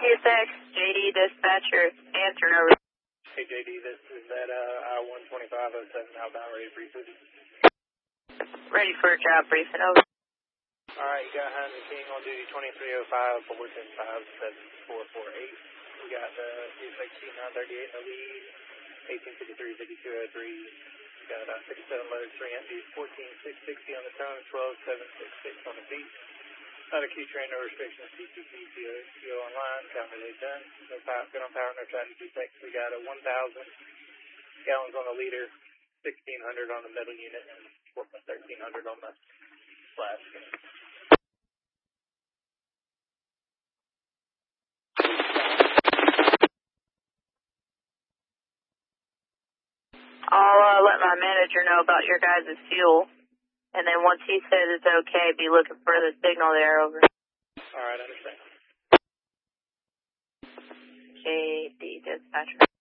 CSX, JD dispatcher, answering over. Hey JD, this is that I-12507 outbound, ready for briefing. Ready for a job briefing, over. Alright, you got Hans King on duty 2305, 410-57448. We got CSX T938 in the lead, 1853-5203. We got 57 loads, 3 empties, 14,660 on the tongue, 12,766 on the feet. Not a Q train, no restrictions, CTP, CO online, calculate done. No power, good on power, no traffic defects. We got 1,000 gallons on the liter, 1,600 on the middle unit, and 1,300 on the flask. I'll let my manager know about your guys' fuel. And then once he says it's okay, be looking for the signal there, over. Alright, understand. JD dispatcher.